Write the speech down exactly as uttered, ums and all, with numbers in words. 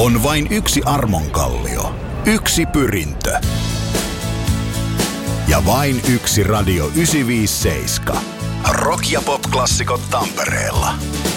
On vain yksi armonkallio, yksi pyrintö ja vain yksi Radio yhdeksänsataaviisikymmentäseitsemän. Rock- ja pop-klassikot Tampereella.